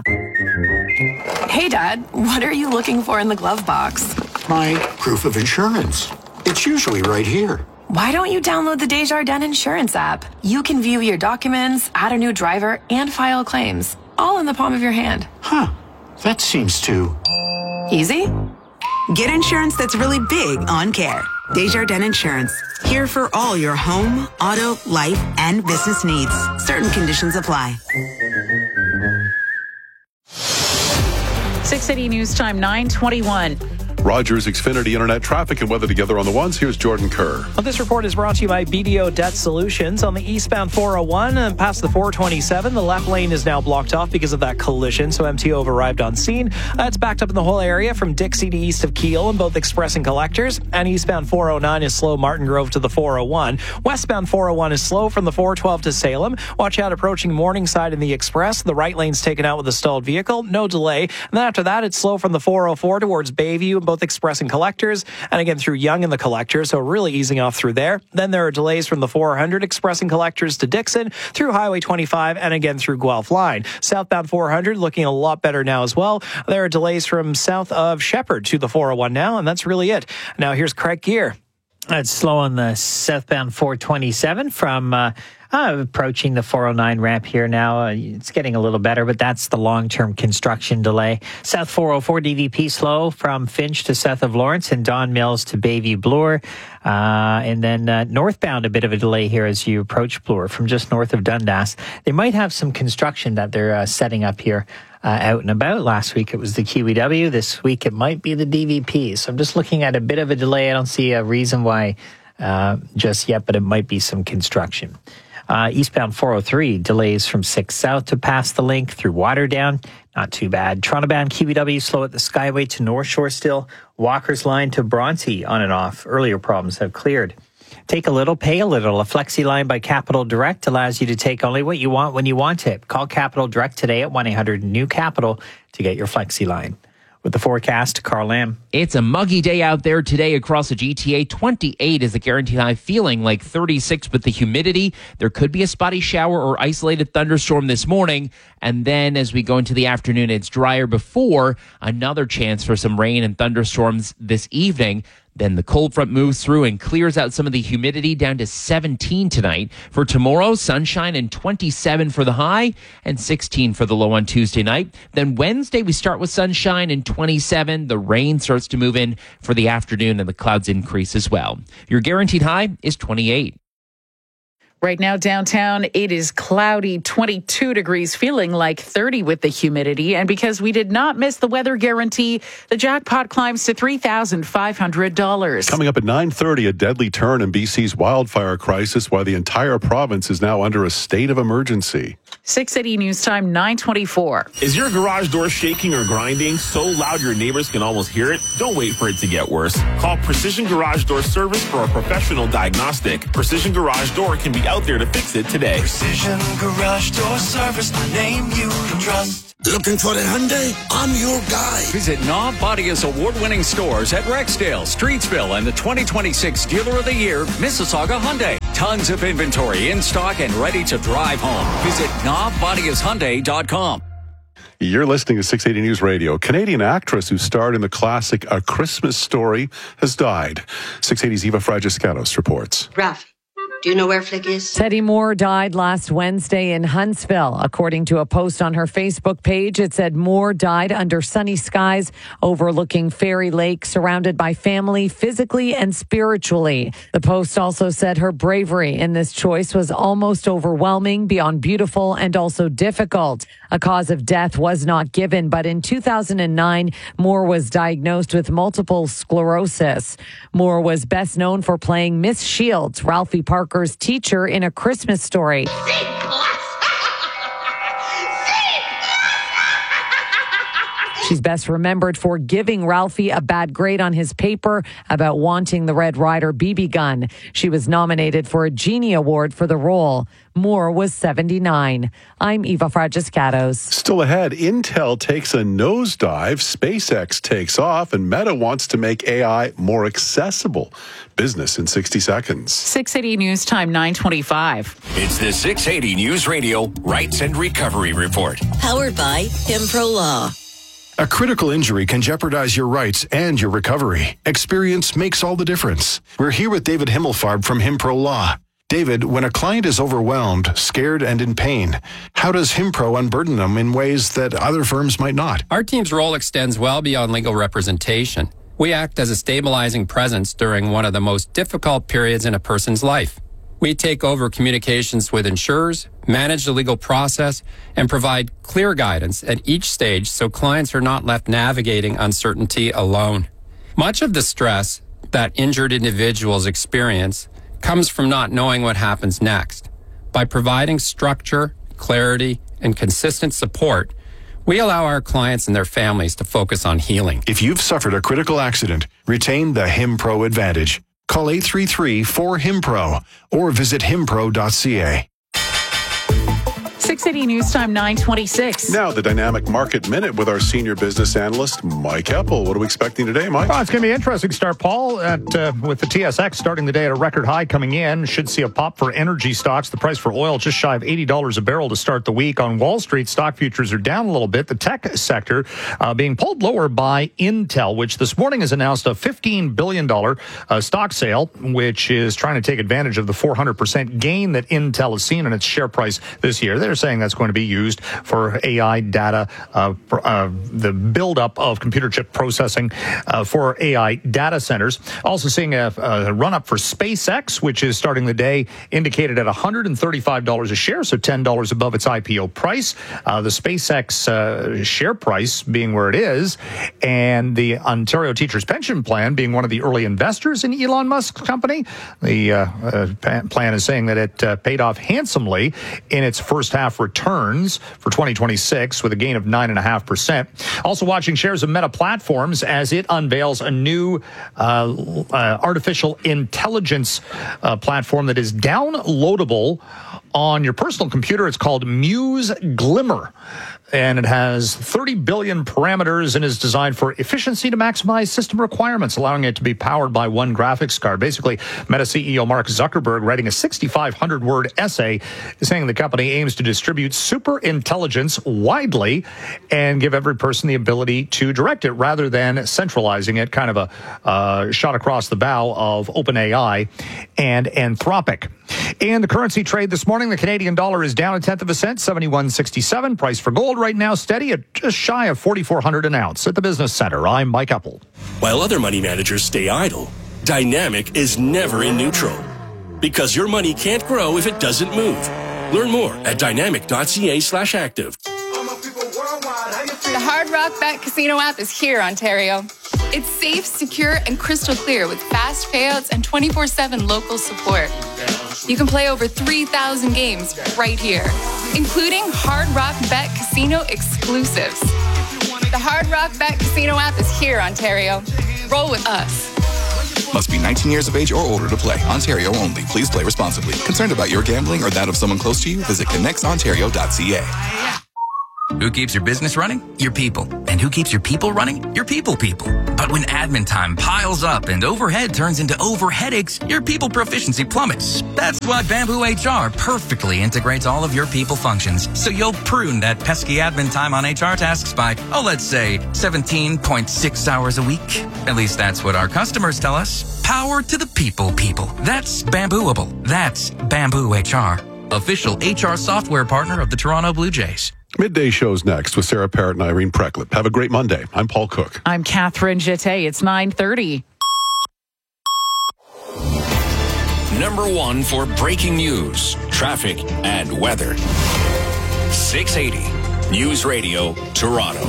Hey, Dad, what are you looking for in the glove box? My proof of insurance. It's usually right here. Why don't you download the Desjardins Insurance app? You can view your documents, add a new driver, and file claims, all in the palm of your hand. Huh, that seems too easy. Get insurance that's really big on care. Desjardins Insurance. Here for all your home, auto, life, and business needs. Certain conditions apply. 680 News Time, 9:21. Rogers Xfinity Internet traffic and weather together on the ones. Here's Jordan Kerr. Well, this report is brought to you by BDO Debt Solutions. On the eastbound 401 and past the 427, the left lane is now blocked off because of that collision, so MTO have arrived on scene. It's backed up in the whole area from Dixie to east of Keele in both Express and Collectors. And eastbound 409 is slow Martin Grove to the 401. Westbound 401 is slow from the 412 to Salem. Watch out approaching Morningside in the Express. The right lane's taken out with a stalled vehicle. No delay. And then after that, it's slow from the 404 towards Bayview, both Express and Collectors, and again through Yonge and the Collectors, so really easing off through there. Then there are delays from the 400 Express and Collectors to Dixon, through Highway 25, and again through Guelph Line. Southbound 400 looking a lot better now as well. There are delays from south of Shepherd to the 401 now, and that's really it. Now here's Craig Gear. It's slow on the southbound 427 from approaching the 409 ramp here now. It's getting a little better, but that's the long-term construction delay. South 404 DVP slow from Finch to south of Lawrence and Don Mills to Bayview Bloor. And then northbound, a bit of a delay here as you approach Bloor from just north of Dundas. They might have some construction that they're setting up here out and about. Last week it was the QEW. This week it might be the DVP. So I'm just looking at a bit of a delay. I don't see a reason why just yet, but it might be some construction. Eastbound 403 delays from 6 south to past the link through Waterdown. Not too bad. Toronto-bound QEW slow at the Skyway to North Shore still. Walker's line to Bronte on and off. Earlier problems have cleared. Take a little, pay a little. A Flexi line by Capital Direct allows you to take only what you want when you want it. Call Capital Direct today at 1-800-NEW-CAPITAL to get your Flexi line. With the forecast, Carl Lamb. It's a muggy day out there today across the GTA. 28 is the guaranteed high, feeling like 36 with the humidity. There could be a spotty shower or isolated thunderstorm this morning. And then as we go into the afternoon, it's drier before another chance for some rain and thunderstorms this evening. Then the cold front moves through and clears out some of the humidity down to 17 tonight. For tomorrow, sunshine and 27 for the high and 16 for the low on Tuesday night. Then Wednesday, we start with sunshine and 27. The rain starts to move in for the afternoon and the clouds increase as well. Your guaranteed high is 28. Right now, downtown, it is cloudy, 22 degrees, feeling like 30 with the humidity. And because we did not miss the weather guarantee, the jackpot climbs to $3,500. Coming up at 9:30, a deadly turn in BC's wildfire crisis, while the entire province is now under a state of emergency. 680 News Time, 9:24. Is your garage door shaking or grinding so loud your neighbors can almost hear it? Don't wait for it to get worse. Call Precision Garage Door Service for a professional diagnostic. Precision Garage Door can be out there to fix it today. Precision Garage Door Service, the name you can trust. Looking for a Hyundai? I'm your guy. Visit Knob Bodia's award-winning stores at Rexdale, Streetsville, and the 2026 Dealer of the Year, Mississauga Hyundai. Tons of inventory in stock and ready to drive home. Visit knobbodiashyundai.com. You're listening to 680 News Radio. Canadian actress who starred in the classic A Christmas Story has died. 680's Eva Fragiscatos reports. Ralph, do you know where Flick is? Teddy Moore died last Wednesday in Huntsville. According to a post on her Facebook page, it said Moore died under sunny skies overlooking Fairy Lake, surrounded by family physically and spiritually. The post also said her bravery in this choice was almost overwhelming, beyond beautiful, and also difficult. A cause of death was not given, but in 2009, Moore was diagnosed with multiple sclerosis. Moore was best known for playing Miss Shields, Ralphie Parker's teacher in A Christmas Story. She's best remembered for giving Ralphie a bad grade on his paper about wanting the Red Ryder BB gun. She was nominated for a Genie Award for the role. Moore was 79. I'm Eva Fragiscatos. Still ahead, Intel takes a nosedive, SpaceX takes off, and Meta wants to make AI more accessible. Business in 60 seconds. 680 News Time, 9:25. It's the 680 News Radio Rights and Recovery Report. Powered by Himpro Law. A critical injury can jeopardize your rights and your recovery. Experience makes all the difference. We're here with David Himmelfarb from Himpro Law. David, when a client is overwhelmed, scared, and in pain, how does Himpro unburden them in ways that other firms might not? Our team's role extends well beyond legal representation. We act as a stabilizing presence during one of the most difficult periods in a person's life. We take over communications with insurers, manage the legal process, and provide clear guidance at each stage so clients are not left navigating uncertainty alone. Much of the stress that injured individuals experience comes from not knowing what happens next. By providing structure, clarity, and consistent support, we allow our clients and their families to focus on healing. If you've suffered a critical accident, retain the Himpro Advantage. Call 833-4HIMPRO or visit himpro.ca. 680 News Time, 9:26. Now the Dynamic Market Minute with our senior business analyst, Mike Eppel. What are we expecting today, Mike? Well, it's going to be an interesting start, Paul, with the TSX starting the day at a record high coming in. Should see a pop for energy stocks. The price for oil just shy of $80 a barrel to start the week. On Wall Street, stock futures are down a little bit. The tech sector being pulled lower by Intel, which this morning has announced a $15 billion stock sale, which is trying to take advantage of the 400% gain that Intel has seen in its share price this year. They're saying that's going to be used for AI data, the buildup of computer chip processing for AI data centers. Also seeing a run-up for SpaceX, which is starting the day indicated at $135 a share, so $10 above its IPO price. The SpaceX share price being where it is, and the Ontario Teachers Pension Plan being one of the early investors in Elon Musk's company. The plan is saying that it paid off handsomely in its first half returns for 2026 with a gain of 9.5%. Also watching shares of Meta Platforms as it unveils a new artificial intelligence platform that is downloadable on your personal computer. It's called Muse Glimmer. and it has 30 billion parameters and is designed for efficiency to maximize system requirements, allowing it to be powered by one graphics card. Basically, Meta CEO Mark Zuckerberg, writing a 6,500-word essay, saying the company aims to distribute super intelligence widely and give every person the ability to direct it rather than centralizing it, kind of a shot across the bow of OpenAI and Anthropic. And the currency trade this morning, the Canadian dollar is down 1/10 cent, 71.67. Price for gold right now steady at just shy of $4,400 an ounce. At the Business Center, I'm Mike Eppel. While other money managers stay idle, Dynamic is never in neutral. Because your money can't grow if it doesn't move. Learn more at dynamic.ca/active. The Hard Rock Bet Casino app is here, Ontario. It's safe, secure, and crystal clear with fast payouts and 24/7 local support. You can play over 3,000 games right here, including Hard Rock Bet Casino exclusives. The Hard Rock Bet Casino app is here, Ontario. Roll with us. Must be 19 years of age or older to play. Ontario only. Please play responsibly. Concerned about your gambling or that of someone close to you? Visit connectsontario.ca. Who keeps your business running? Your people. And who keeps your people running? Your people. But when admin time piles up and overhead turns into overheadaches, your people proficiency plummets. That's why Bamboo HR perfectly integrates all of your people functions. So you'll prune that pesky admin time on HR tasks by, let's say 17.6 hours a week. At least that's what our customers tell us. Power to the people. That's Bambooable. That's Bamboo HR. Official HR software partner of the Toronto Blue Jays. Midday show's next with Sarah Parrott and Irene Precklip. Have a great Monday. I'm Paul Cook. I'm Catherine Jeté. It's 9:30. Number 1 for breaking news, traffic, and weather. 680 News Radio, Toronto.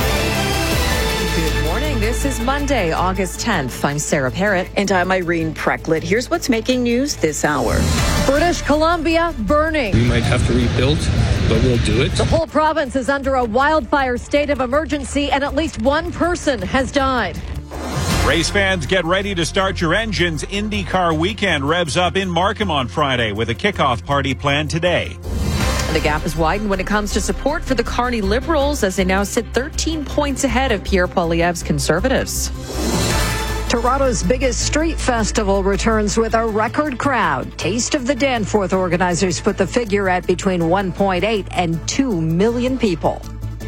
Good morning. This is Monday, August 10th. I'm Sarah Parrott. And I'm Irene Precklip. Here's what's making news this hour. British Columbia burning. We might have to rebuild, but we'll do it. The whole province is under a wildfire state of emergency, and at least one person has died. Race fans, get ready to start your engines. IndyCar weekend revs up in Markham on Friday with a kickoff party planned today. The gap has widened when it comes to support for the Carney Liberals as they now sit 13 points ahead of Pierre Poilievre's Conservatives. Toronto's biggest street festival returns with a record crowd. Taste of the Danforth organizers put the figure at between 1.8 and 2 million people.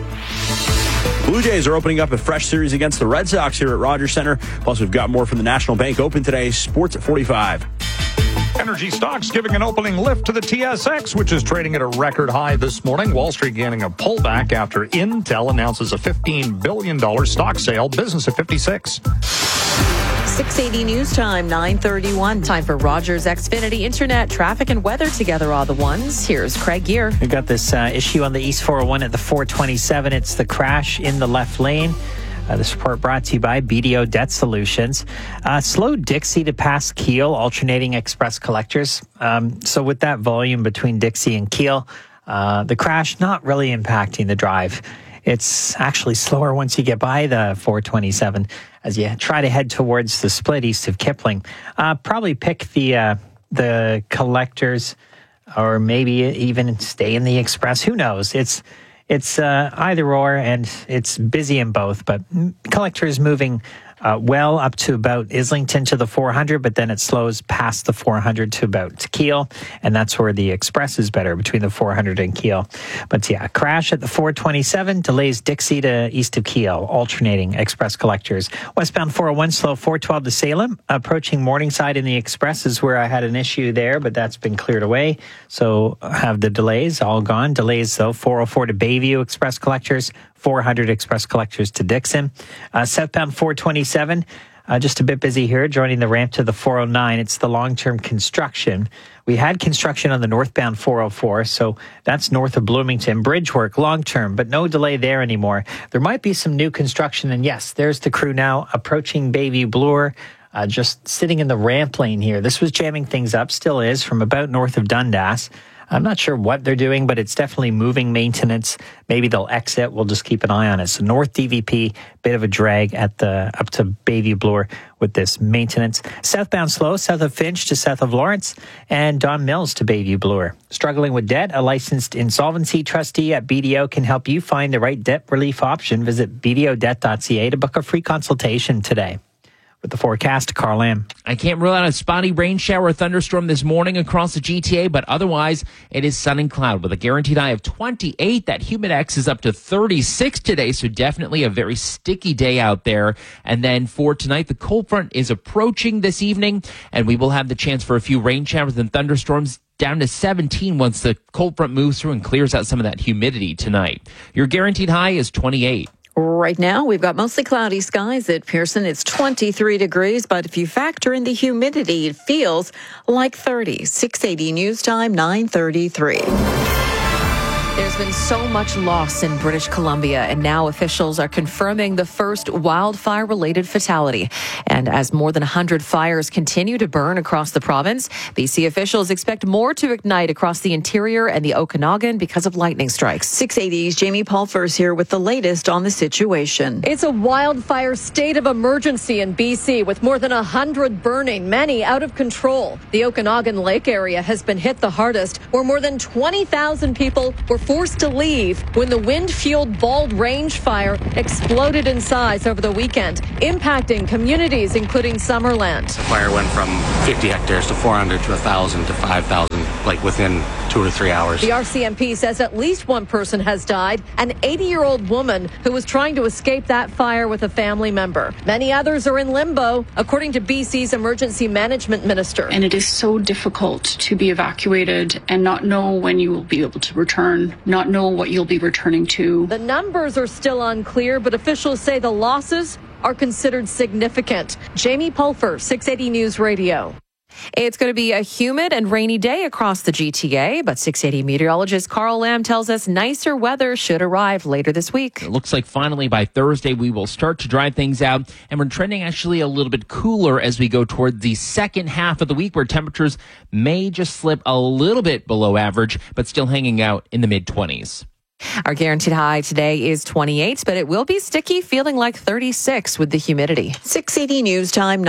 Blue Jays are opening up a fresh series against the Red Sox here at Rogers Center. Plus, we've got more from the National Bank Open today. Sports at 45. Energy stocks giving an opening lift to the TSX, which is trading at a record high this morning. Wall Street gaining a pullback after Intel announces a $15 billion stock sale. Business at 56. 680 News Time, 9:31. Time for Rogers Xfinity Internet, traffic and weather together all the ones. Here's Craig Gear. We got this issue on the East 401 at the 427. It's the crash in the left lane. This report brought to you by BDO Debt Solutions. Slow Dixie to pass Keele, alternating express collectors. So with that volume between Dixie and Keele, the crash not really impacting the drive. It's actually slower once you get by the 427 as you try to head towards the split east of Kipling. Probably pick the collectors or maybe even stay in the express. Who knows? It's either or, and it's busy in both. But collectors moving well up to about Islington to the 400, but then it slows past the 400 to about Keele, and that's where the express is better, between the 400 and Keele. But yeah, crash at the 427, delays Dixie to east of Keele, alternating express collectors. Westbound 401 slow 412 to Salem, approaching Morningside in the express is where I had an issue there, but that's been cleared away. So have the delays all gone. Delays though, 404 to Bayview express collectors, 400 express collectors to Dixon. Southbound 427, just a bit busy here, joining the ramp to the 409. It's the long-term construction. We had construction on the northbound 404, so that's north of Bloomington. Bridge work long-term, but no delay there anymore. There might be some new construction, and yes, there's the crew now approaching Bayview Bloor. Just sitting in the ramp lane here. This was jamming things up, still is, from about north of Dundas. I'm not sure what they're doing, but it's definitely moving maintenance. Maybe they'll exit. We'll just keep an eye on it. So North DVP, bit of a drag at up to Bayview Bloor with this maintenance. Southbound slow, south of Finch to south of Lawrence, and Don Mills to Bayview Bloor. Struggling with debt, a licensed insolvency trustee at BDO can help you find the right debt relief option. Visit bdodebt.ca to book a free consultation today. With the forecast, Carl Lamb. I can't rule out a spotty rain shower or thunderstorm this morning across the GTA, but otherwise it is sun and cloud with a guaranteed high of 28. That Humidex is up to 36 today, so definitely a very sticky day out there. And then for tonight, the cold front is approaching this evening, and we will have the chance for a few rain showers and thunderstorms down to 17 once the cold front moves through and clears out some of that humidity tonight. Your guaranteed high is 28. Right now, we've got mostly cloudy skies at Pearson. It's 23 degrees, but if you factor in the humidity, it feels like 30. 680 News Time, 9:33. There's been so much loss in British Columbia, and now officials are confirming the first wildfire-related fatality. And as more than 100 fires continue to burn across the province, BC officials expect more to ignite across the interior and the Okanagan because of lightning strikes. 680's Jamie Pulfers here with the latest on the situation. It's a wildfire state of emergency in BC with more than 100 burning, many out of control. The Okanagan Lake area has been hit the hardest, where more than 20,000 people were forced to leave when the wind-fueled Bald Range fire exploded in size over the weekend, impacting communities including Summerland. The fire went from 50 hectares to 400 to 1,000 to 5,000, like within 2 to 3 hours. The RCMP says at least one person has died, an 80-year-old woman who was trying to escape that fire with a family member. Many others are in limbo, according to BC's emergency management minister. And it is so difficult to be evacuated and not know when you will be able to return, not know what you'll be returning to. The numbers are still unclear, but officials say the losses are considered significant. Jamie Pulfer, 680 News Radio. It's going to be a humid and rainy day across the GTA, but 680 meteorologist Carl Lamb tells us nicer weather should arrive later this week. It looks like finally by Thursday we will start to dry things out, and we're trending actually a little bit cooler as we go toward the second half of the week, where temperatures may just slip a little bit below average, but still hanging out in the mid-20s. Our guaranteed high today is 28, but it will be sticky, feeling like 36 with the humidity. 680 News Time,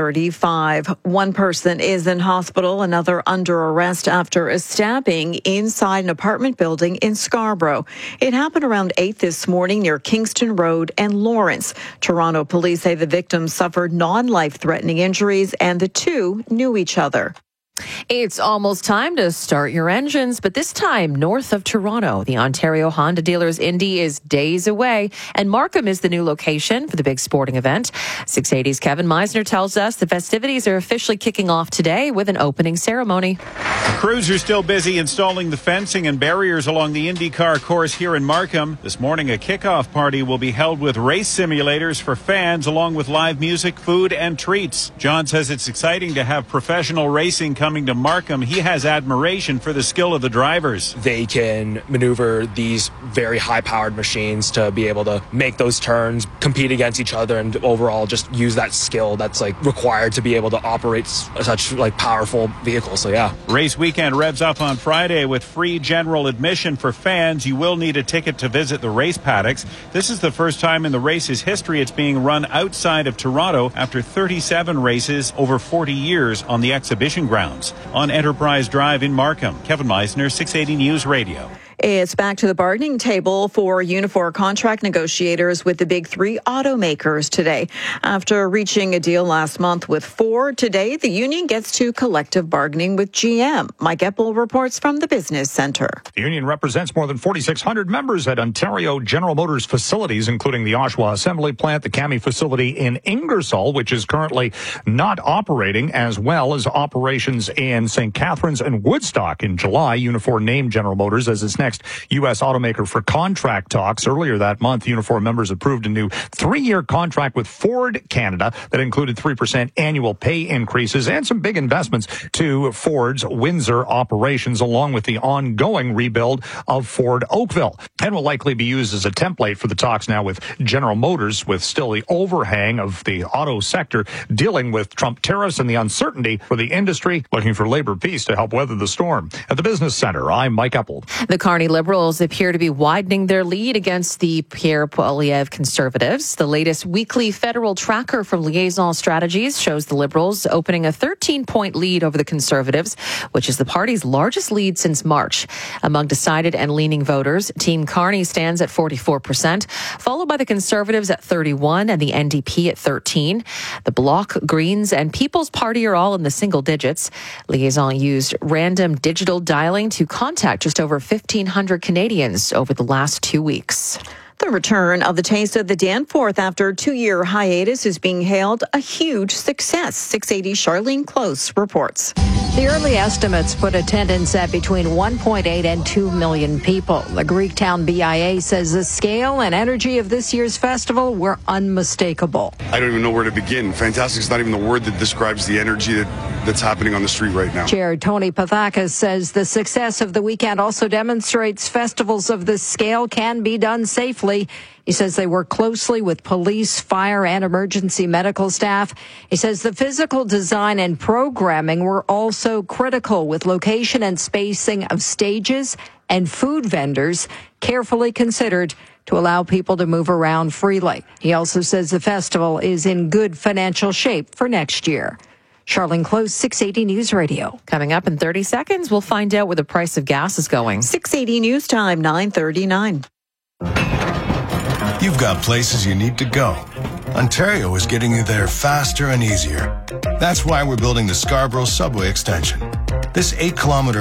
9:35. One person is in hospital, another under arrest after a stabbing inside an apartment building in Scarborough. It happened around 8 this morning near Kingston Road and Lawrence. Toronto police say the victims suffered non-life-threatening injuries and the two knew each other. It's almost time to start your engines, but this time north of Toronto. The Ontario Honda Dealers Indy is days away, and Markham is the new location for the big sporting event. 680's Kevin Meisner tells us the festivities are officially kicking off today with an opening ceremony. Crews are still busy installing the fencing and barriers along the IndyCar course here in Markham. This morning, a kickoff party will be held with race simulators for fans, along with live music, food, and treats. John says it's exciting to have professional racing coming to Markham. He has admiration for the skill of the drivers. They can maneuver these very high-powered machines to be able to make those turns, compete against each other, and overall just use that skill that's required to be able to operate such powerful vehicles. So yeah. Race weekend revs up on Friday with free general admission for fans. You will need a ticket to visit the race paddocks. This is the first time in the race's history it's being run outside of Toronto after 37 races over 40 years on the exhibition grounds. On Enterprise Drive in Markham, Kevin Meisner, 680 News Radio. It's back to the bargaining table for Unifor contract negotiators with the big three automakers today. After reaching a deal last month with Ford, today the union gets to collective bargaining with GM. Mike Eppel reports from the Business Center. The union represents more than 4,600 members at Ontario General Motors facilities, including the Oshawa Assembly Plant, the CAMI facility in Ingersoll, which is currently not operating, as well as operations in St. Catharines and Woodstock. In July, Unifor named General Motors as its next next U.S. automaker for contract talks. Earlier that month, Unifor members approved a new 3-year contract with Ford Canada that included 3% annual pay increases and some big investments to Ford's Windsor operations, along with the ongoing rebuild of Ford Oakville, and will likely be used as a template for the talks now with General Motors, with still the overhang of the auto sector dealing with Trump tariffs and the uncertainty for the industry, looking for labor peace to help weather the storm. At the Business Center, I'm Mike Eppel. The Kearney Liberals appear to be widening their lead against the Pierre Poilievre Conservatives. The latest weekly federal tracker from Liaison Strategies shows the Liberals opening a 13-point lead over the Conservatives, which is the party's largest lead since March. Among decided and leaning voters, Team Kearney stands at 44%, followed by the Conservatives at 31% and the NDP at 13%. The Bloc, Greens, and People's Party are all in the single digits. Liaison used random digital dialing to contact just over 1,500 Canadians over the last 2 weeks. The return of the Taste of the Danforth after a 2-year hiatus is being hailed a huge success. 680 Charlene Close reports. The early estimates put attendance at between 1.8 and 2 million people. The Greektown BIA says the scale and energy of this year's festival were unmistakable. I don't even know where to begin. Fantastic is not even the word that describes the energy that's happening on the street right now. Chair Tony Pathakis says the success of the weekend also demonstrates festivals of this scale can be done safely. He says they work closely with police, fire, and emergency medical staff. He says the physical design and programming were also critical, with location and spacing of stages and food vendors carefully considered to allow people to move around freely. He also says the festival is in good financial shape for next year. Charlene Close, 680 News Radio. Coming up in 30 seconds, we'll find out where the price of gas is going. 680 News Time, 9:39. You've got places you need to go. Ontario is getting you there faster and easier. That's why we're building the Scarborough Subway Extension. This 8-kilometer